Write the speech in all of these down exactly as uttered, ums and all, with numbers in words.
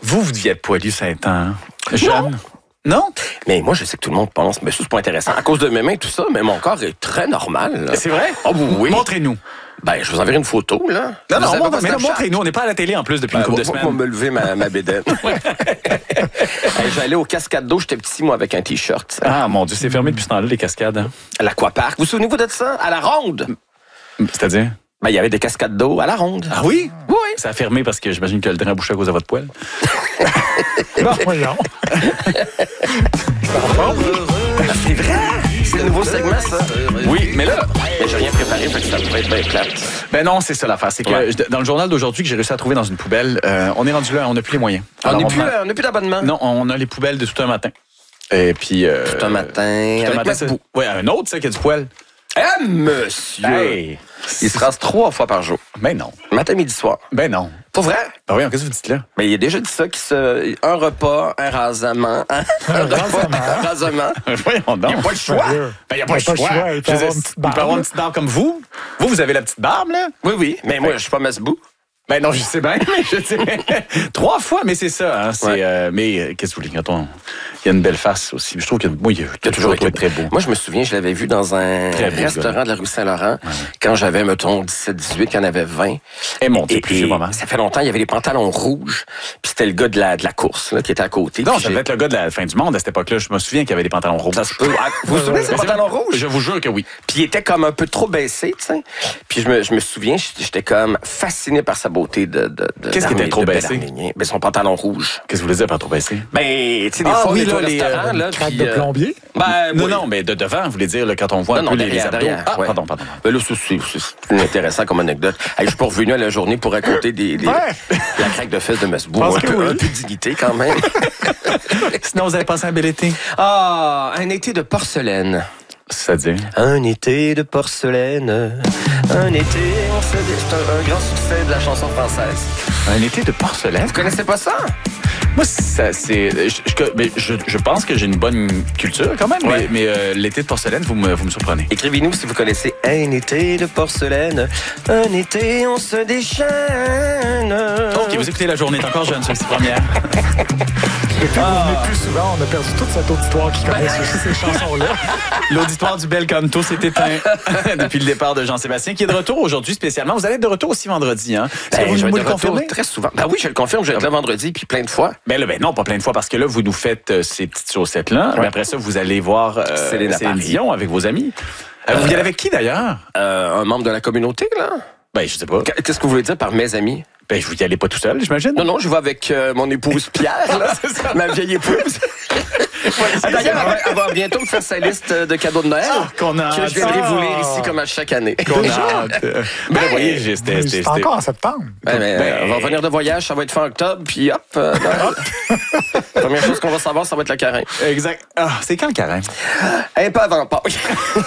Vous, vous deviez être poilu Saint-An. Hein? Jeune? Non? Non? Mais moi, je sais que tout le monde pense, mais ça, c'est pas intéressant. À cause de mes mains et tout ça, mais mon corps est très normal. Là. C'est vrai? Oh, oui. Montrez-nous. Ben, je vous enverrai une photo, là. Non, non, Vous non, avez mais pas non, montrez-nous. On n'est pas à la télé en plus depuis Ben, une couple moi, de semaines. moi, me lever ma, ma bédaine. Hey, j'allais au cascade d'eau, j'étais petit, moi, avec un T-shirt. Ah, mon Dieu, c'est fermé depuis ce temps-là, les cascades. Hein? À l'Aquapark. Vous vous souvenez-vous de ça? À la ronde? C'est-à-dire? Ben, il y avait des cascades d'eau à la ronde. Ah oui? Oui. Ça a fermé parce que j'imagine que le drain a bouché à cause de votre poêle. Non, voyons. C'est vrai! C'est le nouveau segment, ça. Oui, mais là... Mais j'ai rien préparé, fait que ça pourrait être bien plate. Ben non, c'est ça l'affaire. C'est que Ouais. je- dans le journal d'aujourd'hui que j'ai réussi à trouver dans une poubelle, euh, on est rendu là, on n'a plus les moyens. On Alors, n'a plus, prend- euh, on n'a plus d'abonnement. Non, on a les poubelles de tout un matin. Et puis... Euh, Tout un matin. Tout un avec matin, Matt ça- Bou. ouais, un autre, ça, qui a du poêle. Eh, monsieur! Hey! Il se rase trois fois par jour. Ben non. Matin, midi, soir. Ben non. Pour vrai? Ben oui, qu'est-ce que vous dites là? Mais il a déjà dit ça, qu'il se... un repas, un rasement. Un, un repas, rasement. un rasement. Voyons donc. Il n'y a pas le choix. Sérieux? Ben, il n'y a pas le choix. Il peut Je veux avoir dire, une petite il peut avoir barbe. une petite barbe comme vous. Vous, vous avez la petite barbe, là? Oui, oui. Mais moi, je suis pas Masbou. Ben non, je sais bien, mais je dirais... Trois fois, mais c'est ça. Hein, c'est, Ouais. euh, mais euh, qu'est-ce que vous voulez? Quand on... Il y a une belle face aussi. Je trouve que moi, il a, Il a toujours été très beau. Moi, je me souviens, je l'avais vu dans un Très beau, restaurant de la rue Saint-Laurent quand j'avais, mettons, dix-sept dix-huit, qu'il y en avait vingt. Et mon Dieu, Et, plus et moment. ça fait longtemps, il y avait les pantalons rouges, puis c'était le gars de la, de la course là, qui était à côté. Non, puis ça j'ai- devait être le gars de la fin du monde à cette époque-là. Je me souviens qu'il y avait des pantalons rouges. Ça se peut. Ah, vous vous souvenez de ces Mais c'est pantalons vrai. rouges? Je vous jure que oui. Puis il était comme un peu trop baissé, tu sais. Puis je me, je me souviens, j'étais comme fasciné par sa beauté de... de, de Qu'est-ce qui était d'Armé- trop de baissé? Bellarminier. Ben, son pantalon rouge. Qu'est-ce que vous voulez dire par trop baissé? Ben, tu sais, des Ah fois, oui, on est là, au les, restaurant, euh, là, Craque puis, de euh, plombier? Ben, Non, oui. non, mais de devant, vous voulez dire, là, quand on voit un Non, peu non, les, les derrière, abdos. derrière, Ah, ouais. pardon, pardon. Ben là, c'est, c'est, c'est plus intéressant comme anecdote. Hey, je suis pas revenu à la journée pour raconter des, des- Ouais. la craque de fesses de Masbou. Pense Un que peu, oui. un peu de dignité, quand même. Sinon, vous avez passé un bel été? Ah, un été de porcelaine. C'est-à-dire? Un été de porcelaine. Un été, on se dit... C'est un, un grand succès de la chanson française. Un été de porcelaine? Vous connaissez pas ça? Moi, ça, c'est. Je, je, mais je, je pense que j'ai une bonne culture quand même, Ouais. mais, mais euh, l'été de porcelaine, vous me, vous me surprenez. Écrivez-nous si vous connaissez un été de porcelaine. Un été, on se déchaîne. Ok, vous écoutez La Journée est encore jeune, c'est première. Depuis que vous venez plus souvent, on a perdu toute cette auditoire qui connaît aussi ces chansons-là. L'auditoire du Bel Canto s'est éteint depuis le départ de Jean-Sébastien, qui est de retour aujourd'hui spécialement. Vous allez être de retour aussi vendredi, hein? Est-ce que Ben, vous je vais nous être le de retour confirmez? très souvent. Ben oui, je le confirme, je vais être là vendredi, puis plein de fois. Ben là, ben non, pas plein de fois, parce que là, vous nous faites euh, ces petites chaussettes-là. Mais après ça, vous allez voir euh, Céline à Paris. Dion avec vos amis. Euh, vous y allez avec qui, d'ailleurs? Euh, un membre de la communauté, là? Ben, je sais pas. Qu'est-ce que vous voulez dire par mes amis? Ben, vous y allez pas tout seul, j'imagine? Non, non, je vais avec euh, mon épouse Pierre, là, ma vieille épouse. Ah, D'ailleurs, elle va- elle va bientôt me faire sa liste de cadeaux de Noël. Ah, qu'on a que je viendrai hâte. vous lire ici comme à chaque année. Qu'on a hâte. Ben, Ben, vous voyez, j'ai- c'était- c'était- C'est c'était- encore en septembre. Ben, ben, Ben- on va revenir de voyage, ça va être fin octobre, puis hop. euh, Noël. Première chose qu'on va savoir, ça va être le carême. Exact. Ah, c'est quand le carême? Un peu avant Pâques.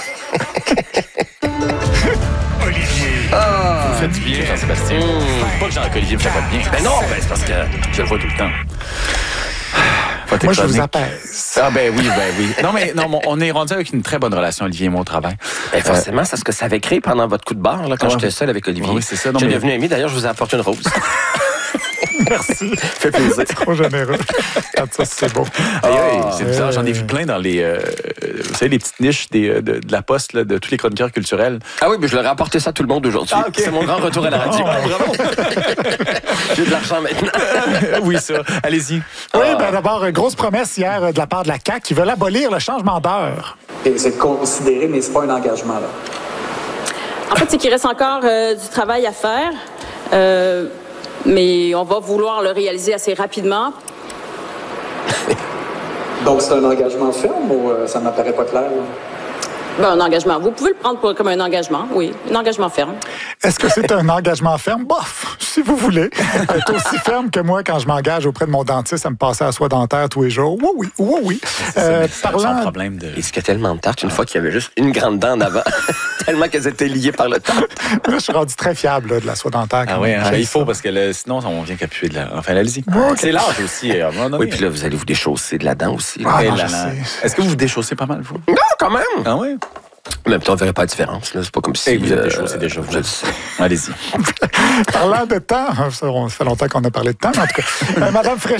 Vous faites du bien, Jean-Sébastien. Pas que Jean-Olivier me fait pas de bien. Ben non, ben c'est parce que... Je le vois tout le temps. Faut Moi, je vous t'étonner. apaise. Ah ben oui, ben oui. Non, mais non, mon- on est rendu avec une très bonne relation, Olivier et moi, au travail. Ben forcément, c'est ce que ça avait créé pendant votre coup de barre, là, quand Ah, j'étais oui. seul avec Olivier. Oui, c'est ça, non, J'ai mais- devenu ami, d'ailleurs, je vous ai apporté une rose. Merci. fait plaisir. Trop généreux. Regarde ça, c'est beau. Aïe, aïe, c'est bizarre, euh, j'en ai vu plein dans les, euh, vous savez, les petites niches des, euh, de, de la poste, là, de tous les chroniqueurs culturels. Ah oui, mais je leur ai apporté ça à tout le monde aujourd'hui. Ah, ok. C'est mon grand retour à la radio. bravo. J'ai de l'argent maintenant. Oui, ça. Allez-y. Oui, ben d'abord, euh, grosse promesse hier euh, de la part de la C A Q qui veulent abolir le changement d'heure. Et c'est considéré, mais c'est pas un engagement, là. En fait, c'est qu'il reste encore euh, du travail à faire, euh, mais on va vouloir le réaliser assez rapidement. Donc, c'est un engagement ferme ou euh, ça m'apparaît pas clair, là? Ben, un engagement. Vous pouvez le prendre pour- comme un engagement, oui, un engagement ferme. Est-ce que c'est un engagement ferme? Bof, si vous voulez. C'est aussi ferme que moi quand je m'engage auprès de mon dentiste à me passer à la soie dentaire tous les jours. Oui, oui, oui, oui. Euh, C'est parlant... son problème de... Il dit qu'il y a tellement de tartes une fois qu'il y avait juste une grande dent en avant. Tellement qu'elles étaient liées par le temps. Là, je suis rendu très fiable là, de la soie dentaire. Ah quand oui, même. hein, J'aime il faut, ça. parce que là, sinon, on vient qu'à puer de la... Enfin, allez-y. ok. C'est l'âge aussi, à un moment donné. Oui, puis là, vous allez vous déchausser de la dent aussi. là. Ah, Et non, là, je là. sais. Est-ce que vous vous déchaussez pas mal, vous? Non, quand même. Ah oui? En même temps, on ne verrait pas la différence. Là. C'est pas comme si... Et vous êtes euh, déchaussé déjà, vous je êtes- le sais. Allez-y. Parlant de temps, ça, on- ça fait longtemps qu'on a parlé de temps, mais en tout cas, euh, Madame Fréchette